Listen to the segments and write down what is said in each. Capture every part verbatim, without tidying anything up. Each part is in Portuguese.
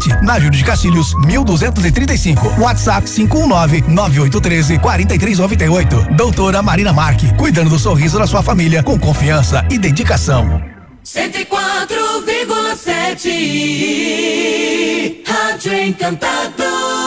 sete, na Júlio de Castilhos, mil duzentos e trinta e cinco. WhatsApp cinco um nove, nove oito um três, quatro três nove oito. Doutora Marina Marque, cuidando do sorriso da sua família com confiança e dedicação. cento e quatro vírgula sete Rádio Encantado.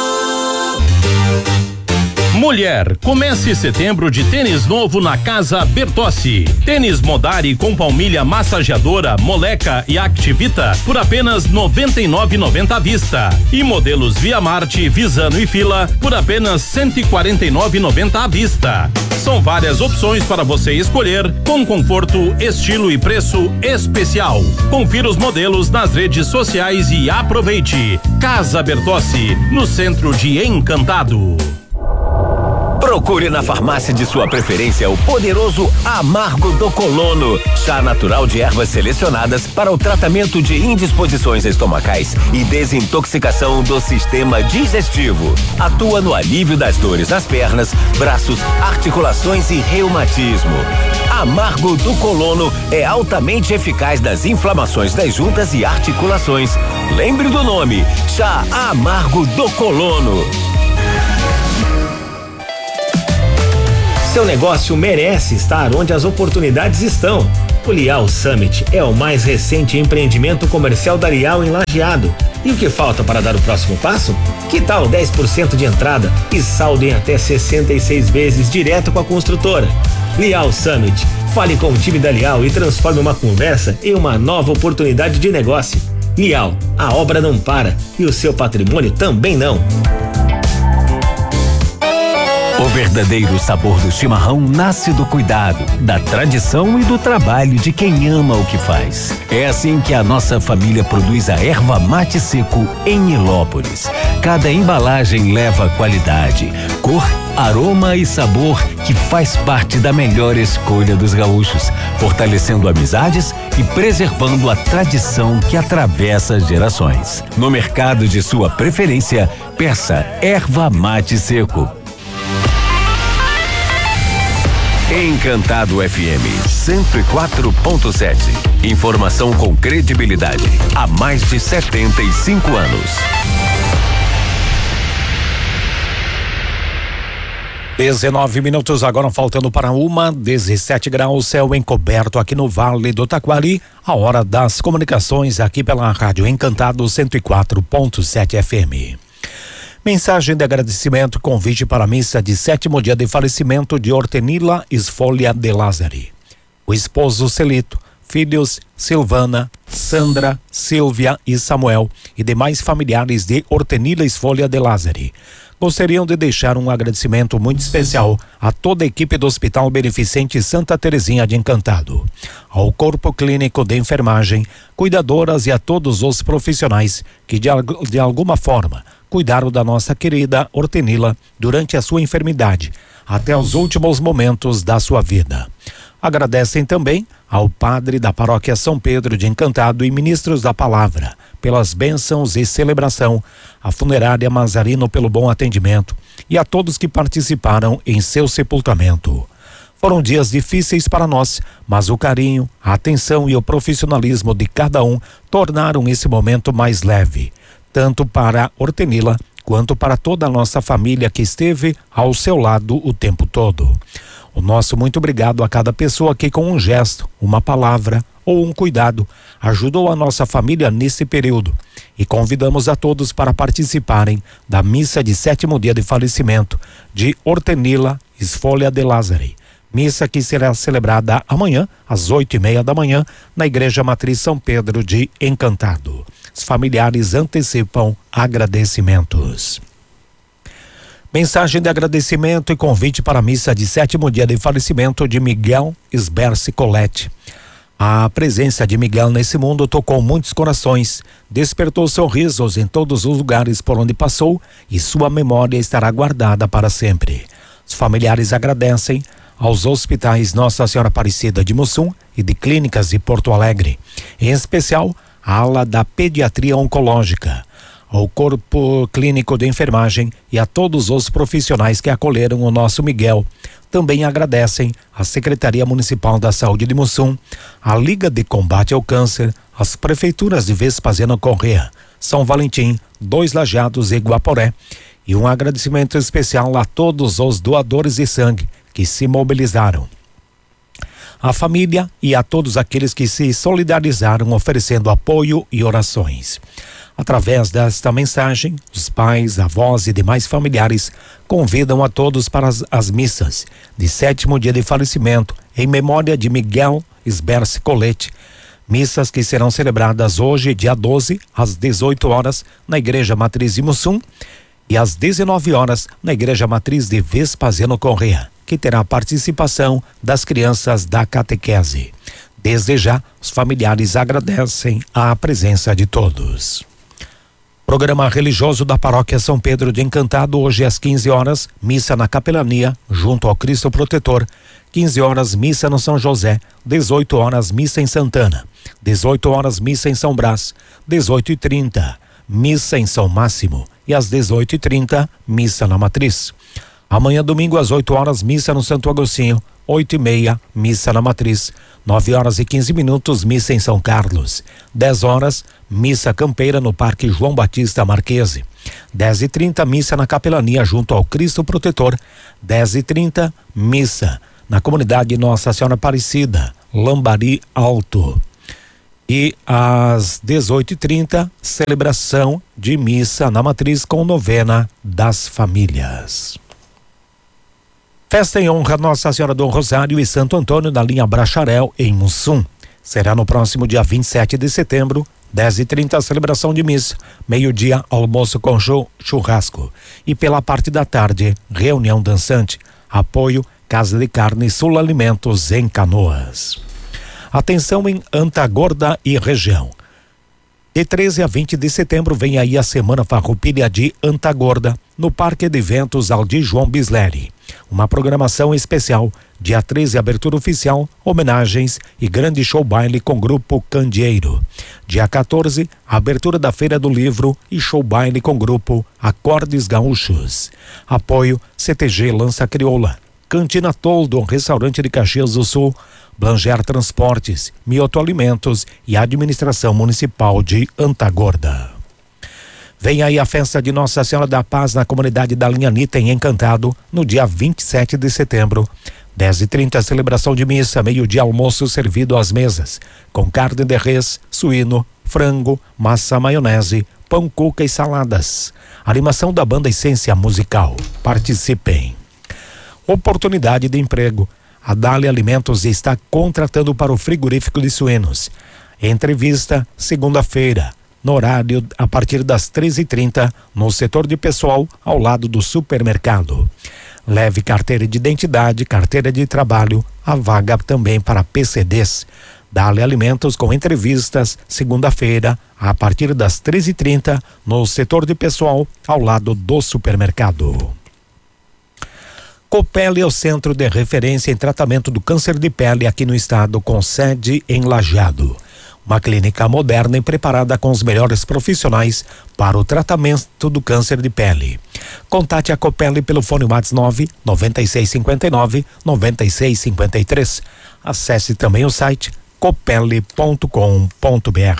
Mulher, comece setembro de tênis novo na Casa Bertossi. Tênis Modari com palmilha massageadora, Moleca e Activita por apenas noventa e nove reais e noventa centavos à vista. E modelos Via Marte, Visano e Fila por apenas cento e quarenta e nove reais e noventa centavos à vista. São várias opções para você escolher, com conforto, estilo e preço especial. Confira os modelos nas redes sociais e aproveite. Casa Bertossi, no centro de Encantado. Procure na farmácia de sua preferência o poderoso Amargo do Colono, chá natural de ervas selecionadas para o tratamento de indisposições estomacais e desintoxicação do sistema digestivo. Atua no alívio das dores nas pernas, braços, articulações e reumatismo. Amargo do Colono é altamente eficaz nas inflamações das juntas e articulações. Lembre do nome, chá Amargo do Colono. Seu negócio merece estar onde as oportunidades estão. O Lial Summit é o mais recente empreendimento comercial da Lial em Lajeado. E o que falta para dar o próximo passo? Que tal dez por cento de entrada e saldo em até sessenta e seis vezes direto com a construtora? Lial Summit. Fale com o time da Lial e transforme uma conversa em uma nova oportunidade de negócio. Lial, a obra não para e o seu patrimônio também não. O verdadeiro sabor do chimarrão nasce do cuidado, da tradição e do trabalho de quem ama o que faz. É assim que a nossa família produz a erva mate seco em Nilópolis. Cada embalagem leva qualidade, cor, aroma e sabor que faz parte da melhor escolha dos gaúchos, fortalecendo amizades e preservando a tradição que atravessa gerações. No mercado de sua preferência, peça erva mate seco. Encantado F M cento e quatro ponto sete. Informação com credibilidade há mais de setenta e cinco anos. dezenove minutos agora faltando para uma, dezessete graus, céu encoberto aqui no Vale do Taquari. A hora das comunicações aqui pela Rádio Encantado cento e quatro ponto sete F M. Mensagem de agradecimento, convite para a missa de sétimo dia de falecimento de Hortenila Esfolia de Lázari. O esposo Celito, filhos Silvana, Sandra, Silvia e Samuel e demais familiares de Hortenila Esfolia de Lázari gostariam de deixar um agradecimento muito especial a toda a equipe do Hospital Beneficente Santa Terezinha de Encantado, ao Corpo Clínico de Enfermagem, cuidadoras e a todos os profissionais que de, de alguma forma cuidaram da nossa querida Hortenila durante a sua enfermidade, até os últimos momentos da sua vida. Agradecem também ao padre da paróquia São Pedro de Encantado e ministros da palavra, pelas bênçãos e celebração, a funerária Mazarino pelo bom atendimento e a todos que participaram em seu sepultamento. Foram dias difíceis para nós, mas o carinho, a atenção e o profissionalismo de cada um tornaram esse momento mais leve, tanto para Hortenila quanto para toda a nossa família que esteve ao seu lado o tempo todo. O nosso muito obrigado a cada pessoa que com um gesto, uma palavra ou um cuidado ajudou a nossa família nesse período, e convidamos a todos para participarem da missa de sétimo dia de falecimento de Hortenila Esfolia de Lázari. Missa que será celebrada amanhã, às oito e meia da manhã, na Igreja Matriz São Pedro de Encantado. Os familiares antecipam agradecimentos. Mensagem de agradecimento e convite para a missa de sétimo dia de falecimento de Miguel Sberce Colette. A presença de Miguel nesse mundo tocou muitos corações, despertou sorrisos em todos os lugares por onde passou e sua memória estará guardada para sempre. Os familiares agradecem aos hospitais Nossa Senhora Aparecida de Mussum e de Clínicas de Porto Alegre, em especial a ala da Pediatria Oncológica, ao Corpo Clínico de Enfermagem e a todos os profissionais que acolheram o nosso Miguel. Também agradecem à Secretaria Municipal da Saúde de Mussum, à Liga de Combate ao Câncer, às prefeituras de Vespasiano Corrêa, São Valentim, Dois Lajados e Guaporé. E um agradecimento especial a todos os doadores de sangue que se mobilizaram. A família e a todos aqueles que se solidarizaram oferecendo apoio e orações. Através desta mensagem, os pais, avós e demais familiares convidam a todos para as, as missas de sétimo dia de falecimento em memória de Miguel Sberce Colete. Missas que serão celebradas hoje, dia doze, às dezoito horas, na Igreja Matriz de Mussum e às dezenove horas, na Igreja Matriz de Vespasiano Corrêa, que terá a participação das crianças da catequese. Desde já, os familiares agradecem a presença de todos. Programa religioso da Paróquia São Pedro de Encantado, hoje às quinze horas, missa na capelania, junto ao Cristo Protetor. quinze horas, missa no São José. dezoito horas, missa em Santana. dezoito horas, missa em São Brás. dezoito e trinta, missa em São Máximo. E às dezoito e trinta, missa na Matriz. Amanhã, domingo, às oito horas, missa no Santo Agostinho. oito e meia, missa na Matriz. nove horas e quinze minutos, missa em São Carlos. dez horas, missa campeira no Parque João Batista Marquese. dez e trinta, missa na capelania junto ao Cristo Protetor. dez e trinta, missa na comunidade Nossa Senhora Aparecida, Lambari Alto. E às dezoito e trinta, celebração de missa na Matriz com novena das famílias. Festa em honra a Nossa Senhora do Rosário e Santo Antônio da linha Bracharel, em Mussum. Será no próximo dia vinte e sete de setembro, dez e trinta, celebração de missa. Meio-dia, almoço com churrasco. E pela parte da tarde, reunião dançante. Apoio, Casa de Carne Sul Alimentos, em Canoas. Atenção em Antagorda e região. De treze a vinte de setembro vem aí a Semana Farroupilha de Antagorda, no Parque de Eventos Aldir João Bisleri. Uma programação especial, dia treze, abertura oficial, homenagens e grande show baile com grupo Candeeiro. Dia quatorze, abertura da Feira do Livro e show baile com grupo Acordes Gaúchos. Apoio C T G Lança Crioula, Cantina Toldo, Restaurante de Caxias do Sul, Blanger Transportes, Mioto Alimentos e Administração Municipal de Antagorda. Vem aí a festa de Nossa Senhora da Paz na comunidade da Linha Anitta, em Encantado, no dia vinte e sete de setembro. dez e trinta, celebração de missa, meio-dia, almoço servido às mesas, com carne de res, suíno, frango, massa maionese, pão, cuca e saladas. Animação da banda Essência Musical. Participem. Oportunidade de emprego. A Dali Alimentos está contratando para o frigorífico de suínos. Entrevista segunda-feira, no horário a partir das treze e trinta, no setor de pessoal, ao lado do supermercado. Leve carteira de identidade, carteira de trabalho, a vaga também para P C Ds. Dali Alimentos com entrevistas segunda-feira, a partir das treze e trinta, no setor de pessoal, ao lado do supermercado. Copel é o centro de referência em tratamento do câncer de pele aqui no estado, com sede em Lajeado. Uma clínica moderna e preparada com os melhores profissionais para o tratamento do câncer de pele. Contate a Copel pelo fone WhatsApp nove nove seis cinco nove nove seis cinco três. Acesse também o site copel ponto com ponto br.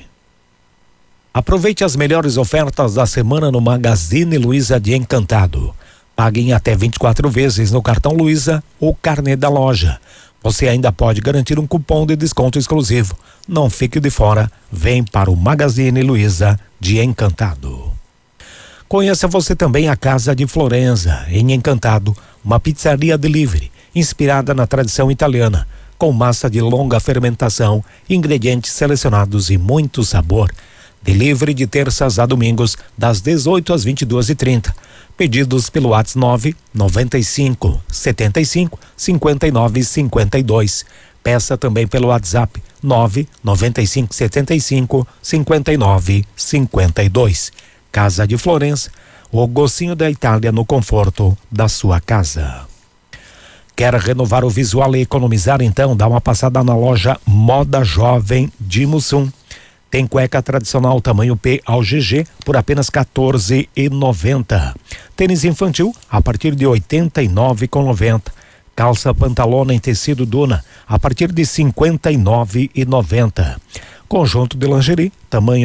Aproveite as melhores ofertas da semana no Magazine Luiza de Encantado. Pague em até vinte e quatro vezes no cartão Luiza ou carnê da loja. Você ainda pode garantir um cupom de desconto exclusivo. Não fique de fora, vem para o Magazine Luiza de Encantado. Conheça você também a Casa de Florenza, em Encantado, uma pizzaria delivery, inspirada na tradição italiana, com massa de longa fermentação, ingredientes selecionados e muito sabor. Delivery de terças a domingos, das dezoito às vinte e duas e trinta. Pedidos pelo WhatsApp nove nove cinco sete cinco cinco nove cinco dois. Peça também pelo WhatsApp nove nove cinco sete cinco cinco nove cinco dois. Casa de Florença, o gostinho da Itália no conforto da sua casa. Quer renovar o visual e economizar? Então dá uma passada na loja Moda Jovem de Mussum. Tem cueca tradicional tamanho P ao G G por apenas quatorze reais e noventa centavos. Tênis infantil a partir de oitenta e nove reais e noventa centavos. Calça pantalona em tecido Duna a partir de cinquenta e nove reais e noventa centavos. Conjunto de lingerie tamanhos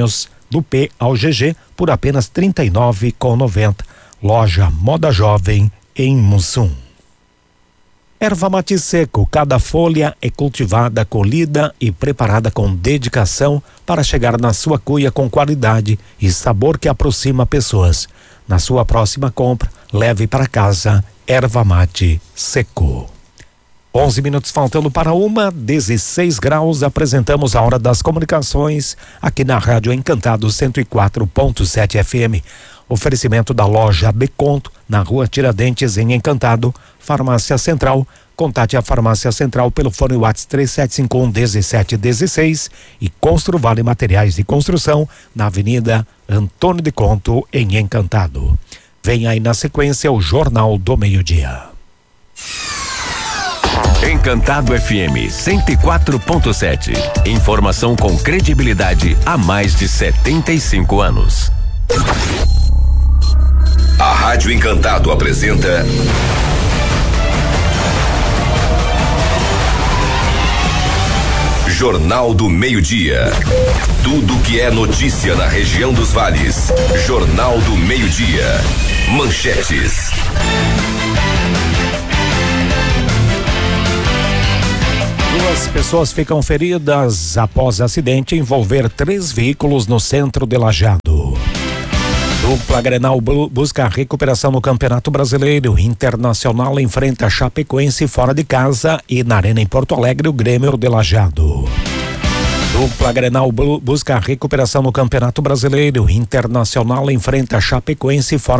do P ao G G por apenas trinta e nove reais e noventa centavos. Loja Moda Jovem em Mussum. Erva mate seco, cada folha é cultivada, colhida e preparada com dedicação para chegar na sua cuia com qualidade e sabor que aproxima pessoas. Na sua próxima compra, leve para casa erva mate seco. onze minutos faltando para uma, dezesseis graus, apresentamos a Hora das Comunicações aqui na Rádio Encantado cento e quatro ponto sete F M. Oferecimento da loja Beconto, na Rua Tiradentes, em Encantado. Farmácia Central, contate a Farmácia Central pelo fone WhatsApp três sete cinco um, um sete um seis e Constru Vale Materiais de Construção, na Avenida Antônio de Conto, em Encantado. Vem aí na sequência o Jornal do Meio-Dia. Encantado F M cento e quatro ponto sete. Informação com credibilidade há mais de setenta e cinco anos. A Rádio Encantado apresenta Jornal do Meio-Dia. Tudo que é notícia na região dos vales. Jornal do Meio-Dia. Manchetes. Duas pessoas ficam feridas após acidente envolver três veículos no centro de Lajeado. Dupla Grenal busca recuperação no Campeonato Brasileiro. Internacional enfrenta Chapecoense fora de casa e na Arena em Porto Alegre o Grêmio de Lajeado. Dupla Grenal busca recuperação no Campeonato Brasileiro. Internacional enfrenta Chapecoense fora